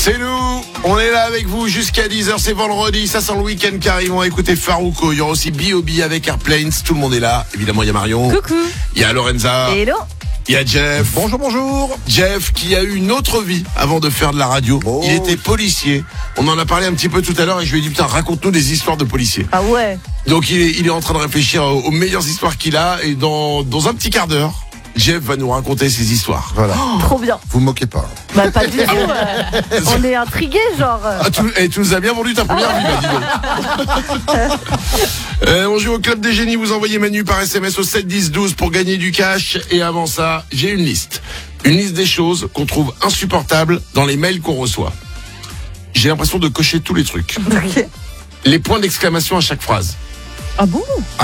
C'est nous, on est là avec vous jusqu'à 10h, c'est vendredi, ça sent le week-end qui arrive, on va écouter Farouko, il y aura aussi B.O.B avec Airplanes, tout le monde est là, évidemment il y a Marion, Coucou. il y a Lorenza, Hello. il y a Jeff. Bonjour. Jeff qui a eu une autre vie avant de faire de la radio, il était policier, on en a parlé un petit peu tout à l'heure et je lui ai dit putain raconte-nous des histoires de policiers. Ah ouais. Donc il est en train de réfléchir aux meilleures histoires qu'il a et dans un petit quart d'heure, Jeff va nous raconter ses histoires. Voilà. Trop bien. Vous me moquez pas. Bah pas du tout. On est intrigués genre. Ah, tu nous as bien vendu ta première vie, bah, dis donc. On joue au Club des Génies, vous envoyez Manu par SMS au 7 10 12 pour gagner du cash. Et avant ça, j'ai une liste. Une liste des choses qu'on trouve insupportables dans les mails qu'on reçoit. J'ai l'impression de cocher tous les trucs. Ok. Les points d'exclamation à chaque phrase. Ah bon?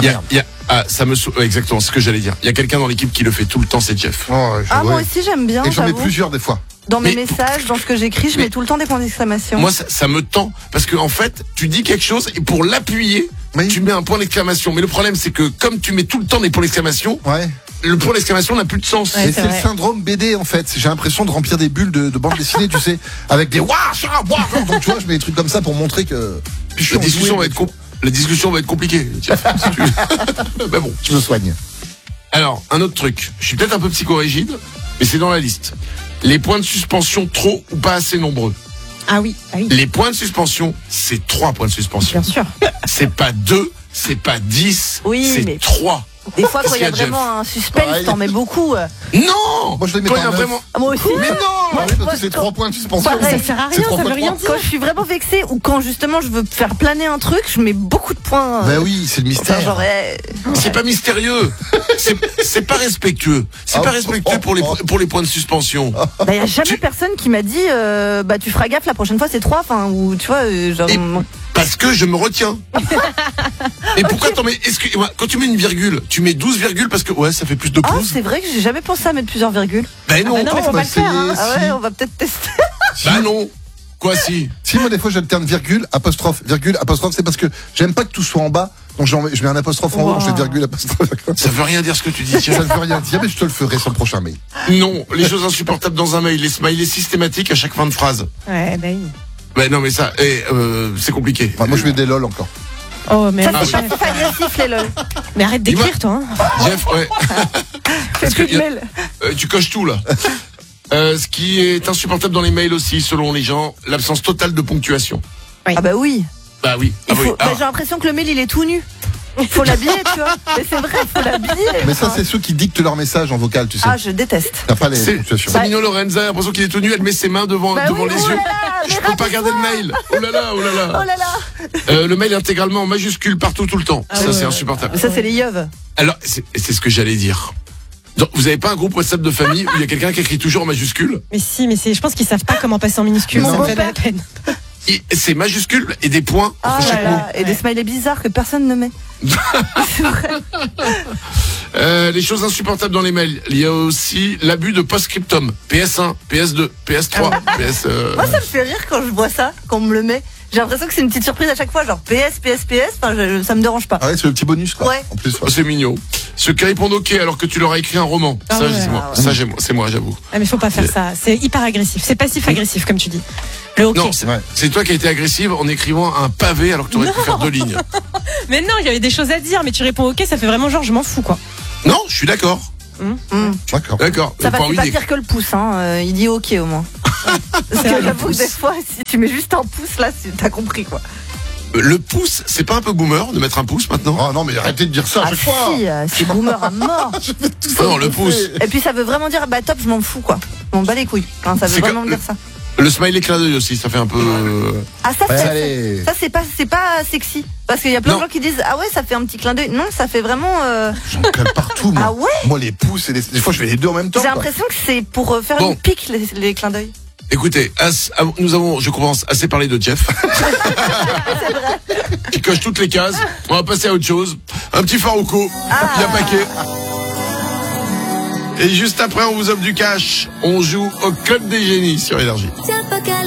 Ça me exactement ce que j'allais dire. Il y a quelqu'un dans l'équipe qui le fait tout le temps, c'est Jeff. Oh, Ah moi aussi j'aime bien. Et j'en mets j'avoue. plusieurs des fois. Dans mes Mais- messages, dans ce que j'écris, je Mais- mets tout le temps des points d'exclamation. Moi, ça me tend parce que en fait, tu dis quelque chose et pour l'appuyer, Oui. tu mets un point d'exclamation. Mais le problème, c'est que comme tu mets tout le temps des points d'exclamation, Ouais. le point d'exclamation n'a plus de sens. Ouais. Et c'est c'est le vrai. syndrome BD en fait. J'ai l'impression de remplir des bulles de bande dessinée, tu sais, avec des waouh, donc tu vois, je mets des trucs comme ça pour montrer que. Puis je suis La discussion enjoué. la discussion va être compliquée. Jeff, si tu veux. Mais bon. Je me soigne. Alors, un autre truc. Je suis peut-être un peu psychorigide, mais c'est dans la liste. Les points de suspension trop ou pas assez nombreux. Ah oui. Les points de suspension, c'est 3 points de suspension. Bien sûr. C'est pas 2, c'est pas 10, Oui, c'est mais- 3. Des fois quand il y a Qu'est-ce qu'il y a, vraiment un suspense, Pareil. t'en mets beaucoup. Non! Moi, je les mets Quand il y dans a neuf. vraiment. Ah, moi aussi. Mais non! Ah oui, parce que c'est 3 points de suspension. Pareil. Ça sert à C'est rien, trois ça veut fois rien trois. dire. Quand je suis vraiment vexée ou quand justement je veux faire planer un truc, je mets beaucoup de points. Bah oui, c'est le Enfin, mystère. genre, C'est pas mystérieux. C'est pas respectueux. C'est pas respectueux pour les points de suspension. bah, y a jamais personne qui m'a dit bah tu feras gaffe la prochaine fois c'est 3, enfin ou tu vois genre Et- Parce que je me retiens. Et pourquoi t'en mets, quand tu mets une virgule, tu mets 12 virgules parce que, ouais, ça fait plus de Ah pouces. c'est vrai que j'ai jamais pensé à mettre plusieurs virgules. Ben non. bah non, mais faut bah, pas le faire. Hein. Ah ouais, si. on va peut-être tester. Bah non. Quoi si? Si moi des fois j'alterne virgule, apostrophe, c'est parce que j'aime pas que tout soit en bas, donc je mets un apostrophe en haut, Wow. donc je fais virgule, apostrophe. Ça veut rien dire ce que tu dis, Ça tiens. ne veut rien dire, mais je te le ferai sur le prochain mail. Non, les choses insupportables dans un mail, les smileys systématiques à chaque fin de phrase. Ouais, bah oui. Ben non, mais ça, c'est compliqué. Enfin, moi je mets des lol encore. Oh, mais, Ça Ah c'est oui. pas agressif les lol. mais arrête d'écrire, toi. Hein. Jeff, ouais. Parce que, Plus de mail. tu coches tout, là. Ce qui est insupportable dans les mails aussi, selon les gens, l'absence totale de ponctuation. Ah bah oui. Bah oui. Ah Il oui. faut, bah, j'ai l'impression que le mail il est tout nu. Faut l'habiller, tu vois. Mais c'est vrai, faut l'habiller. Mais ça c'est ceux qui dictent leur message en vocal, tu sais. Ah je déteste. T'as pas les C'est ponctuations. mignon Lorenza, a l'impression qu'il est tout nu, elle met ses mains devant Bah oui, les oh yeux. là là, Je mais peux pas regarder le mail. Oh là là, oh là Oh là. là là. Le mail intégralement en majuscule partout, tout le temps. Ça, c'est insupportable. Ça c'est les yeux. Alors, c'est ce que j'allais dire. Donc, vous avez pas un groupe WhatsApp de famille où il y a quelqu'un qui écrit toujours en majuscule? Mais si, mais je pense qu'ils savent pas comment passer en minuscule. Mon Ça me fait beau-père. la peine. C'est majuscule et des points Ah entre là chaque mot. là. Et des smileys bizarres que personne ne met. C'est vrai. Les choses insupportables dans les mails. Il y a aussi l'abus de post-scriptum. PS1, PS2, PS3, PS... Moi ça me fait rire quand je vois ça, quand on me le met. J'ai l'impression que c'est une petite surprise à chaque fois, genre PS, PS, PS, enfin ça me dérange pas. Ah ouais, c'est le petit bonus quoi. Ouais. En plus. Oh, c'est mignon. Ceux qui répondent OK alors que tu leur as écrit un roman. Ah Ça, ouais. c'est moi. Ah ouais. Ça, c'est moi, j'avoue. Ah, mais faut pas faire ça. C'est hyper agressif. C'est passif-agressif, comme tu dis. Le ok. Non, Ouais. c'est toi qui as été agressive en écrivant un pavé alors que tu aurais pu faire 2 lignes. Mais non, il y avait des choses à dire, mais tu réponds ok, ça fait vraiment genre, je m'en fous, quoi. Non, je suis d'accord. D'accord. D'accord. Ça va, Pas c'est envie pas d'écrire. pire que le pouce, hein. Il dit ok au moins. Parce que vrai, le j'avoue que pouce. des fois, si tu mets juste un pouce là, t'as compris quoi. Le pouce, c'est pas un peu boomer de mettre un pouce maintenant? Oh non mais arrêtez de dire ça à Ah chaque fois. si, c'est boomer à mort. Ah non, le pouce. Et puis ça veut vraiment dire bah top, je m'en fous quoi. Je m'en bats les couilles. Hein, ça veut C'est vraiment comme- dire ça. Le smiley clin d'œil aussi, ça fait un peu... Ah ça Ouais, c'est allez. ça c'est pas sexy parce qu'il y a plein Non. de gens qui disent ah ouais ça fait un petit clin d'œil. Non, ça fait vraiment J'en colle partout moi. ah ouais. Moi les pouces et des fois je fais les deux en même temps. J'ai quoi. l'impression que c'est pour faire Bon. une pique les clins d'œil. Écoutez, nous avons, je commence, assez parlé de Jeff. Qui coche toutes les cases. On va passer à autre chose. Un petit Farouko, bien paquet. Et juste après, on vous offre du cash. On joue au Club des Génies sur Énergie.